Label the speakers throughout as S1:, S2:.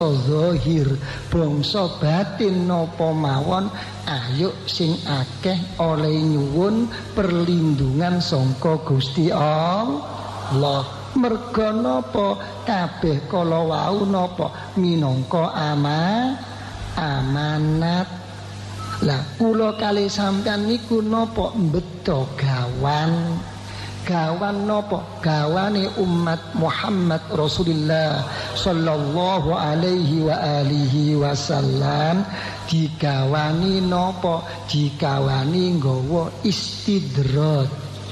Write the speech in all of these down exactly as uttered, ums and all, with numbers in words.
S1: zahir bangsa batin napa mawon ayo sing akeh oleh nyuwun perlindungan sangka Gusti Allah. Merga napa kabeh kala wau napa minangka ama amanat. Lah kula kalih sampeyan niku napa mbeta gawan gawan nopo gawane umat Muhammad Rasulullah sallallahu alaihi wa alihi wasallam digawani nopo digawani nggawa istidrat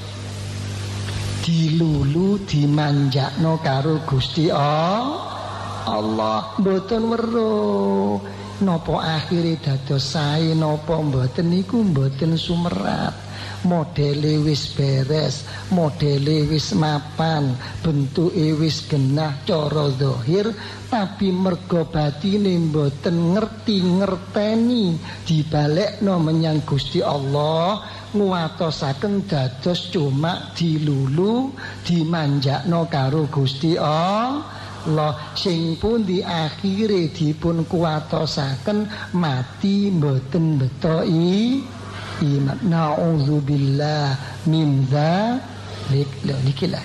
S1: dilulu dimanjakno karo Gusti Allah mboten weruh napa akhire dados sae napa mboten niku mboten sumerat. Modele wis beres, modele wis mapan, bentuke wis genah cara zahir, tapi merga batine mboten ngerti ngerteni dibalekno menyang Gusti Allah, nguwatosaken dados cuma dilulu dimanjakno karo Gusti Allah. Sing pundi akhire dipun kuwatosaken mati mboten betoki iman. Na'udzubillah min dzalik. Lha niki lah.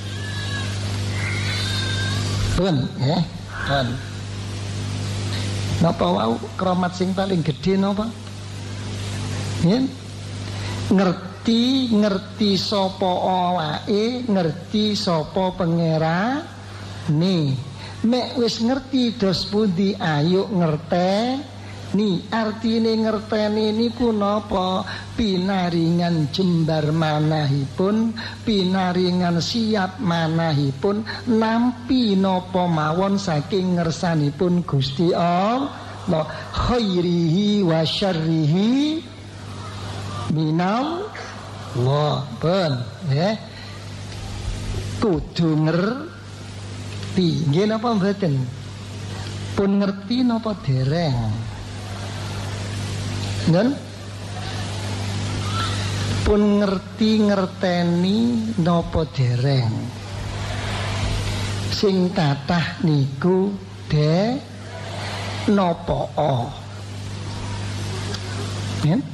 S1: Pun ya, kan. Napa wau kramat sing paling gedhe napa? Yen ngerti ngerti sapa awake, ngerti sapa pangerane. Nek wis ngerti dos pundi ayo ngerte ni artine ngerteni niku napa pinaringan jembar manahipun pinaringan siap manahipun nampi napa mawon saking ngersanipun Gusti Allah khairihi wa syarrihi minallah pun ya kudu ngerti nggih napa mboten pun ngerti napa dereng dan pun ngerti ngerteni nopo dereng sing kathah niku de nopo o yen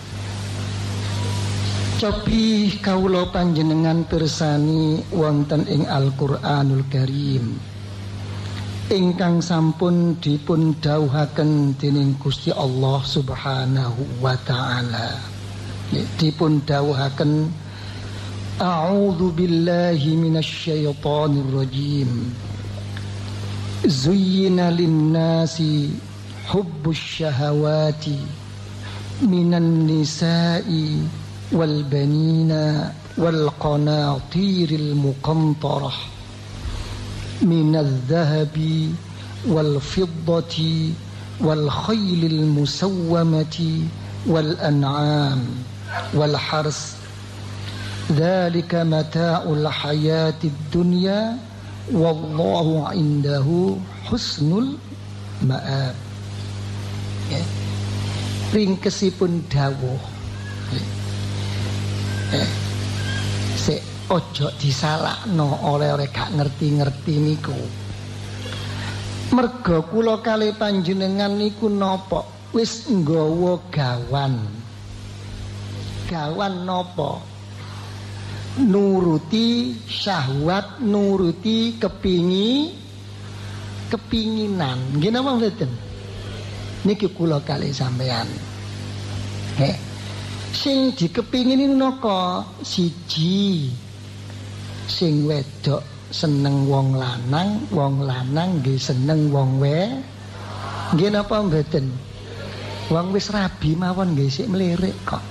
S1: cobi kawula panjenengan pirsani wonten ing Al-Qur'anul Karim ingkang sampun dipun dawuhaken dening Gusti Allah Subhanahu wa taala. Dipun dawuhaken a'udzu billahi minasy syaithanir rajim. Zuyyina lin-nasi hubbus syahawati minan nisa'i wal banina wal qanatiril muqantarah من الذهب والفضة والخيل المسومة والأنعام والحرث ذلك متاع الحياة الدنيا والله عنده حسن المآب. Ringkesipun dawuh se ojo disalahno oleh-oleh gak ngerti-ngerti niku. Merga kula kalih panjenengan niku napa wis nggawa gawan. Gawan napa? Nuruti syahwat, nuruti kepingi kepinginan. Nggih napa mboten? Niki kula kalih sampean. He. Sing dikepingini napa? Siji sing wedok seneng wong lanang, wong lanang nggih seneng wong we. Nggih napa mboten? Wong wis rabi mawon nggih sik mlirik kok.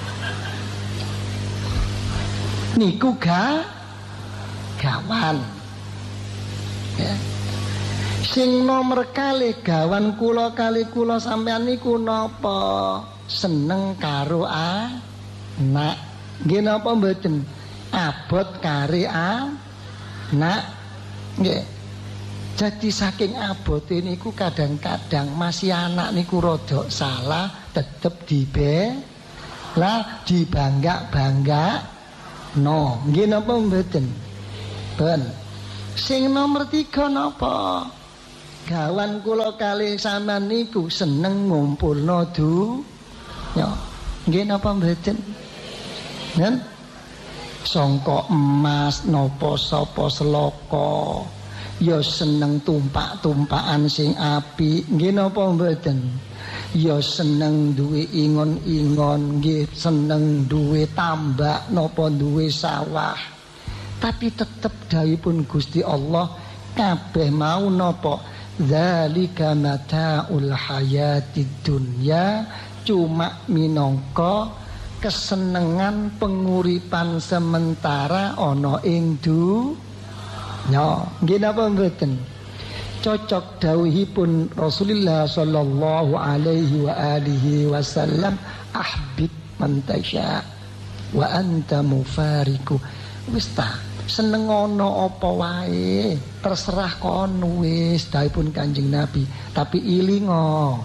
S1: Niku ga gawan. Ya. Sing nomor kalih gawan kula kalih kula sampean niku napa? Seneng karo anak. Nggih napa mboten? Abot kare anak nggih. Jadi saking abote niku kadang-kadang masih anak niku rada salah tetep dibe lah dibangga-bangga no nggih napa mboten ben sing nomor tiga napa gawan kula kalih sampean niku seneng ngumpulno dunya. Nggih napa mboten? Nen sangka emas napa sapa selaka ya seneng tumpak-tumpakan sing apik. Nggih napa mboten? Ya seneng duwe ingon-ingon, nggih seneng duwe tambak napa duwe sawah. Tapi tetep dawuhipun Gusti Allah kabeh mau napa zalika mataul hayatid dunya, cuma minangka kesenengan penguripan sementara ana ing dunya. Nggih napa mboten? Cocok dawuhipun Rasulullah sallallahu alaihi wa alihi wasallam, ahbib man tasya wa anta mufariku. Wis ta, seneng ana apa wae, terserah kon wis dawuhipun Kanjeng Nabi. Tapi ilinga,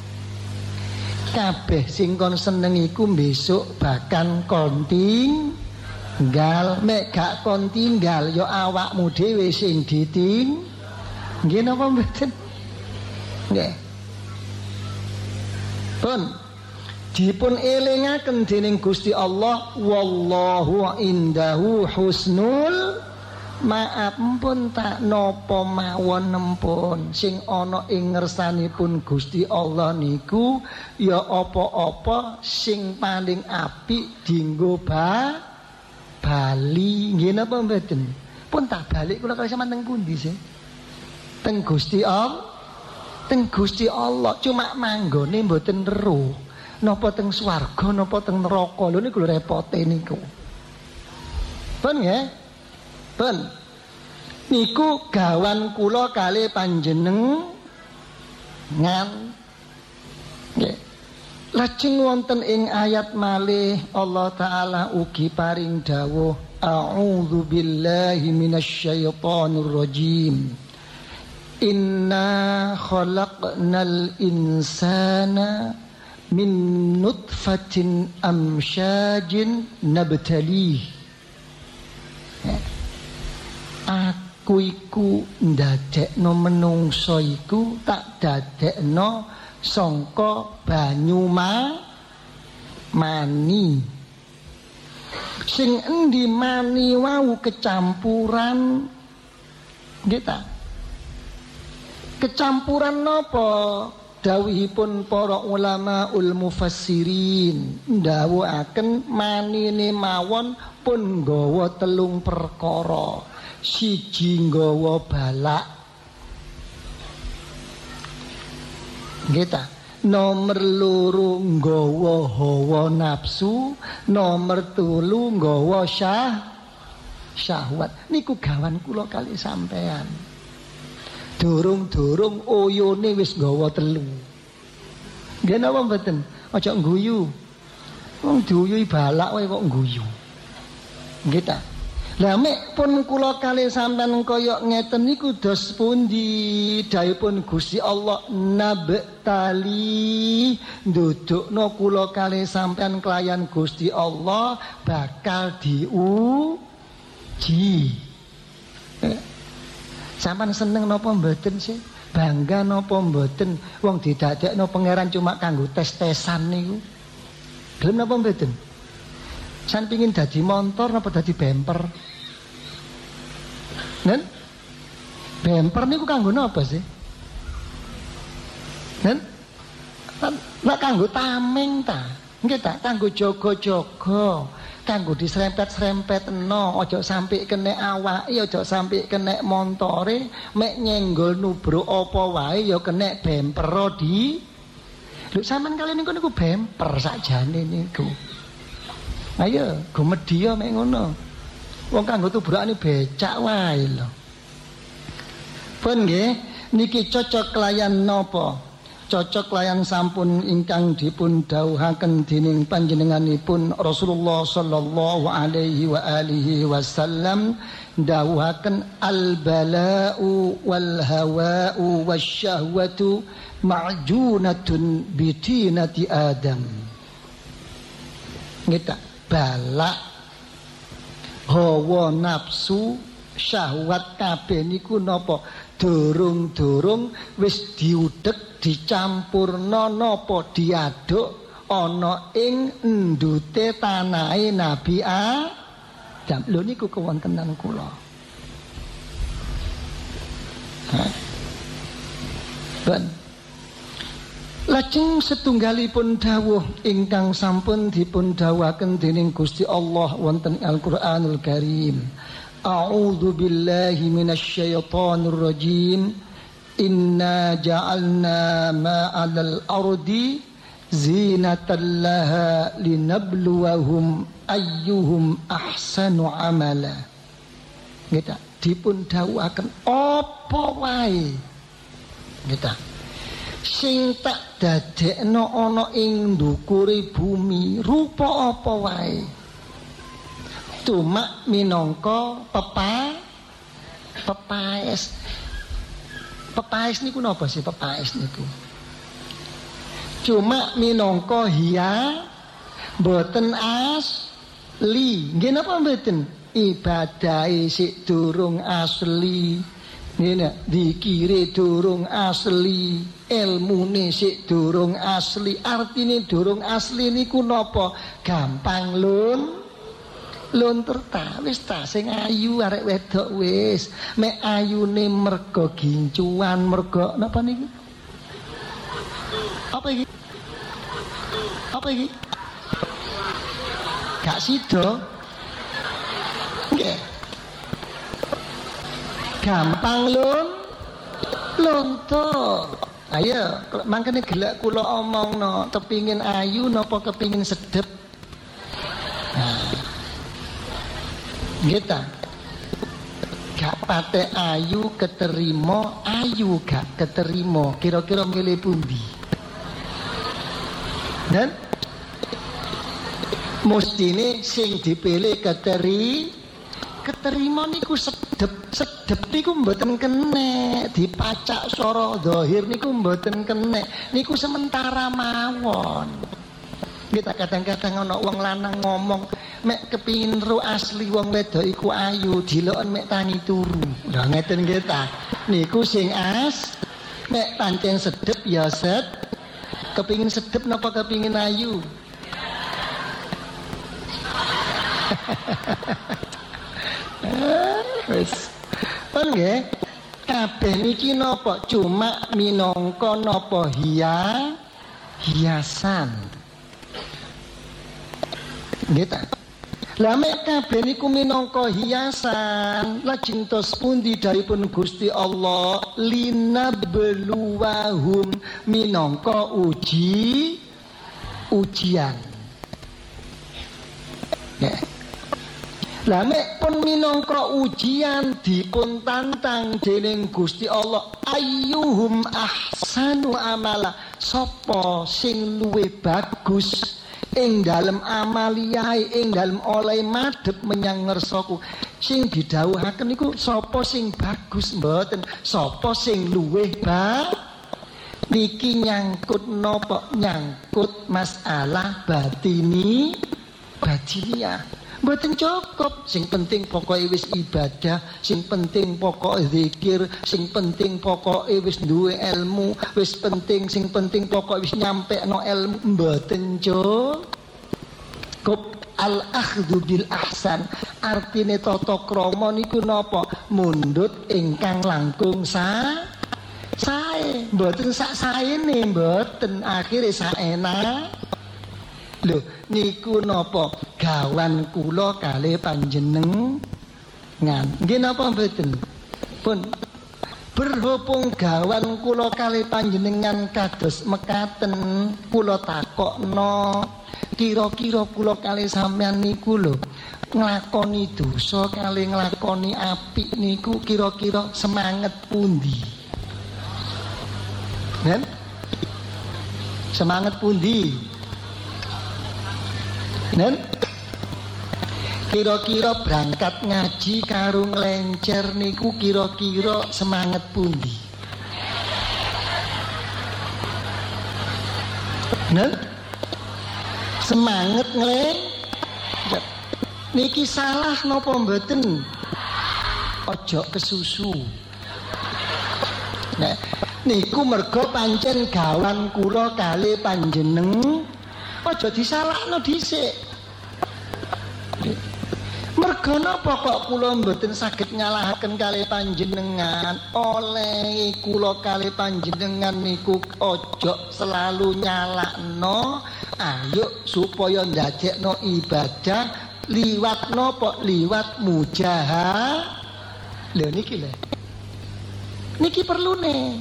S1: kabeh sing kon seneng iku besok bakal kon tinggal. Mek gak kon tinggal ya awakmu dhewe sing diting. Nggih napa mboten? Nggih. Pun dipun elingaken dening Gusti Allah, wallahu indahu husnul maaf. Pun tak napa mawon nempun sing ana ing ngersanipun Gusti Allah niku ya apa-apa sing paling apik dienggo ba bali. Nggih napa mboten? Pun tak balik kula kali sampeyan teng pundi sih? Teng Gusti Allah, teng Gusti Allah, cuma manggone mboten weruh. Napa teng swarga napa teng neraka. Lho niku repote niku. Pun nggih? Pun. Niku gawan kula kalih panjenengan. Nggih. Lajeng wonten ing ayat malih Allah taala ugi paring dawuh, a'udzu billahi minasyaitonir rajim. Inna khalaqnal insana min nutfatin amsyajin nabtalih. Aku iku ndadekno menungso iku tak dadekno sangka banyu ma mani. Sing endi mani wau kecampuran nggih ta? Kecampuran napa? Dawuhipun para ulama ul mufassirin ndawuhaken manine mawon pun nggawa telung perkara. Siji nggawa balak. Nggih ta? Nomor loro nggawa hawa nafsu, nomor telu nggawa syah syahwat. Niku gawan kula kali sampean. Durung-durung oyone wis nggawa telu. Nggih napa mboten? Aja ngguyu. Wong diuyui balak wae kok ngguyu. Nggih ta? Lah mek pun kula kalih sampean kaya ngeten niku dos pundi dawuhipun Gusti Allah, nabtali, ndudukno kula kalih sampean kelayan Gusti Allah bakal diuji. Eh. Sampeyan seneng napa mboten sih? Bangga napa mboten? Wong didadekno pangeran cuma kanggo tes-tesan niku. Gelem napa mboten? Sampeyan pengin dadi montor napa dadi bemper? Nen? Bemper niku kanggo napa sih? Nen? Nek kanggo tameng ta? Nggih ta? Kanggo jaga-jaga. Kanggo diserempet-serempetno, aja sampai kena awake, aja sampai kena montore, mek nyenggol nubruk apa wae ya kena bemper di. Lho sampean kalian niku niku bemper sakjane niku. Ayo, gumedhi mek ngono. Wong kanggo tubrukane becak wae lho. Pun nggih, niki cocok kelayan napa? Cocok layan sampun ingkang dipun dawuhaken dening panjenenganipun Rasulullah sallallahu alaihi wa alihi wasallam dawuhaken al bala'u wal hawa'u wasyahwatu ma'junatun bitinati Adam. Ngita balak, hawa nafsu, syahwat kabeh niku napa durung-durung wis diudhek dicampurna napa diaduk ana ing endute tanahe Nabi Adam. Lho niku kewontenan kula. Hah? Ben. Lajeng setunggalipun dawuh ingkang sampun dipun dawuhaken dening Gusti Allah wonten Al-Qur'anul Karim. A'udzu billahi minasyaitonir rajim. Inna ja'alna ma'alal ardi zinatan laha linabluwahum ayyuhum ahsanu amala. Kita dipun dawuhaken apa wae. Kita sing tak dadekno ana ing ndukure bumi rupa apa wae. Cuma minangka pepa pepaes. Pepaes niku napa sih pepaes niku? Cuma minangka hiya mboten asli. Nggih napa mboten? Ibadahe sik durung asli. Nggih dikire durung asli, ilmune sik durung asli. Artine durung asli niku napa? Gampang lun luntur ta wis ta sing ayu arek wedok wis mek ayune mergo gincuan mergo napa niki apa iki apa iki gak sida nggih gampang lun luntur. Ayo mangkene gelek kula omongno kepingin ayu napa kepingin sedep. Nah kita gak pate ayu keterima, ayu gak keterima, kira-kira milih pundi? Dan mestine sing dipilih keteri keterima niku sedep, sedep niku mboten kenek dipacak sora zahir niku mboten kenek, niku sementara mawon. Kita kadang-kadang ana wong lanang ngomong mek kepingin ro asli wong wedok iku ayu diloken mek tani turu. Lah ngeten nggih ta. Niku sing as mek pancen sedep ya set. Kepingin sedep napa kepingin ayu? Wis. Pun nggih. Kabeh niki napa? Cuma minangka napa hiya hiasan. Nggih ta. Lah mek kabeh niku minangka hiasan, lajeng tos pundi dharipun Gusti Allah linabluwahum minangka uji ujian. Ya. Lah mek pun minangka ujian dipun tantang dening Gusti Allah ayyuhum ahsanu amala, sapa sing luwih bagus ing dalem amaliyahe ing dalem oleh madhep menyang ngarsaku. Sing didhawuhaken niku sapa sing bagus mboten sapa sing luwih ba niki nyangkut napa nyangkut masalah batini batiniah. Mboten cukup, sing penting pokoke wis ibadah, sing penting pokoke zikir, sing penting pokoke wis duwe ilmu, wis penting sing penting pokoke wis nyampekno ilmu. Mboten cukup. Al-akhdhu bil ahsan, artine tata krama niku napa? Mundhut ingkang langkung sa sae, mboten sak saene, mboten akhire saenak. Lho niku napa gawan kula kalih panjenengan. Nggih napa mboten? Pun berhubung gawan kula kalih panjenengan kados mekaten, kula takokno kira-kira kula kalih sampean niku lho nglakoni dosa kalih nglakoni apik niku kira-kira semangat pundi? Nen? Semangat pundi? Nen? Kira-kira berangkat ngaji karo nglencer niku kira-kira semangat pundi? Nen? Semangat ngeleng niki salah napa mboten? Ojo kesusu. Nah, niku mergo pancen gawan kula kalih panjeneng aja disalahno dhisik. Mergo napa kok kula mboten saged nyalahaken kalih panjenengan? Oleh kula kalih panjenengan niku aja selalu nyalakno, ayo supaya ndadekno ibadah liwat napa? Liwat mujaha. Lho niki lho. Niki perlune.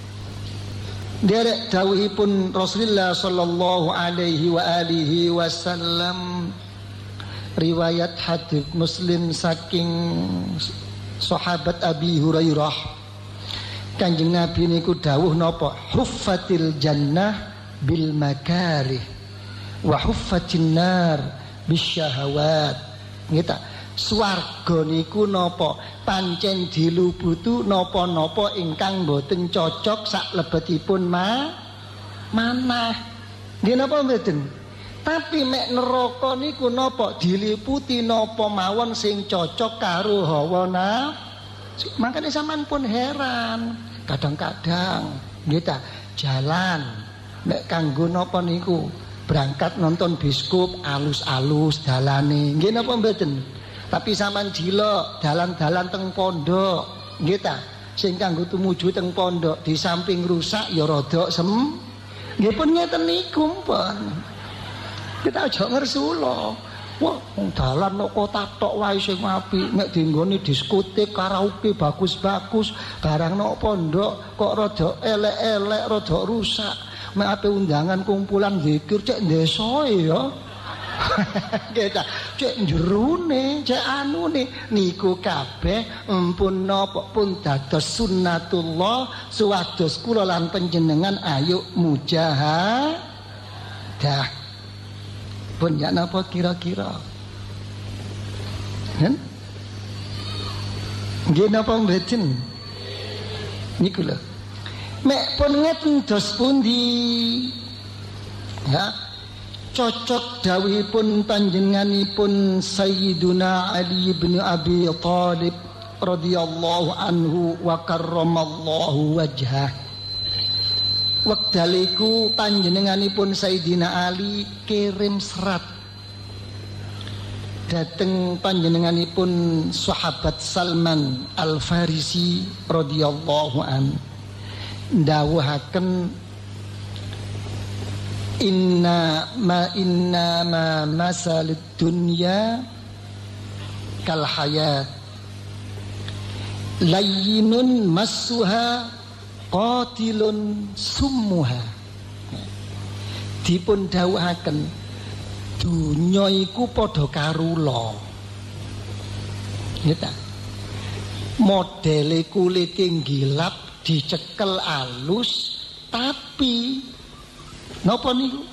S1: Derek dawuhipun Rasulullah sallallahu alaihi wa alihi wasallam, riwayat hadits Muslim saking sahabat Abi Hurairah, Kanjeng Nabi niku dawuh napa? Huffatil jannah bil makarih wa huffatin nar bisyahawat. Ngita swarga niku napa? Pancen dilubutu napa-napa ingkang boten cocok sak lebetipun ma manah. Nggih napa mboten? Tapi mek neraka niku napa? Diliputi napa mawon sing cocok karo hawa nafsu. Makane sampean pun heran. Kadang-kadang nggih ta, jalan mek kanggo napa niku? Berangkat nonton bioskop alus-alus dalane. Nggih napa mboten? Tapi sampean jilok dalan-dalan teng pondok, nggih ta? Sing kanggo tumuju teng pondok di samping rusak ya rada sem. Nggih pun ngeten niku pun. Kita aja ngersula. Wah, wong dalan kok kota tok wae sing apik, nek dinggoni diskotik, karaoke bagus-bagus, barang nok pondok kok rada elek-elek, rada rusak. Mek ape undangan kumpulan zikir cek ndesoe ya. Kita cek jerune, cek anune niku kabeh empun napa pun dados sunnatullah suwados kula lan panjenengan ayo mujahadah. Pun ya napa kira-kira? Kan? Nggih napa mboten? Niku lho. Mek pun ngeten dos pundi? Ya. Cocok dawuhipun panjenenganipun Sayyiduna Ali bin Abi Thalib radhiyallahu anhu wa karramallahu wajhah. Wektaliku panjenenganipun Sayyidina Ali kirim serat dhateng panjenenganipun sahabat Salman Al-Farisi radhiyallahu an, dawuhaken Inna ma inna ma masalid dunya kal hayat layyinun massuha qatilun summuha. Dipun dawuhaken dunya iku padha karula. Nggih ta? Modele kulite gilap dicekel alus tapi napa niku?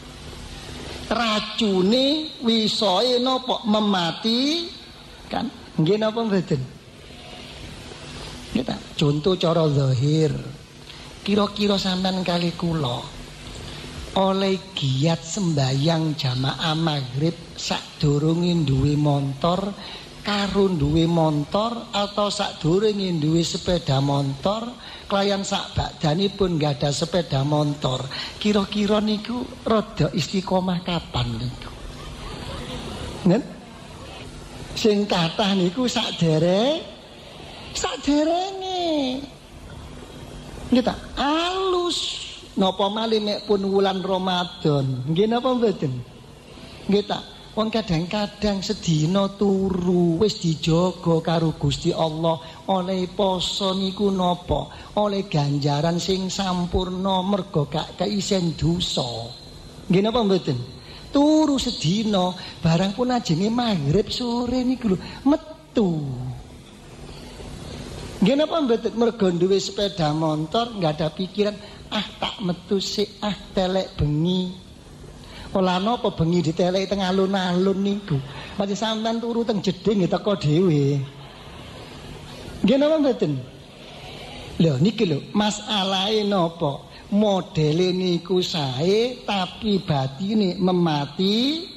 S1: Racune wisoe napa? Memati kan? Nggih napa mboten? Nggih ta? Contoh cara zahir. Kira-kira sampean kali kula oleh giat sembayang jamaah maghrib sadurunge duwe montor karo duwe montor atau sadurunge duwe sepeda motor kelayan sak bakdanipun nggak ada sepeda motor, kira-kira niku rada istiqomah kapan niku? Ngen? Sing kathah niku sakdereng sakderenge. Nggih ta? Alus napa malih nek pun wulan Ramadan. Nggih napa mboten? Nggih ta? Wong kadang-kadang sedina turu wis dijaga karo Gusti Allah oleh poso niku napa? Oleh ganjaran sing sampurna mergo gak keisen dosa. Nggih napa mboten? Turu sedina barang pun ajenge maghrib sore niku lho metu. Nggih napa mboten? Mergo duwe sepeda motor enggak ada pikiran ah tak metu sik ah telek bengi. Ola napa bengi diteleki teng alun-alun niku. Pancen sampean turu teng jeding nggih teko dhewe. Nggih napa mboten? Lho niki lho, masalahe napa? Modele niku sae tapi batine memati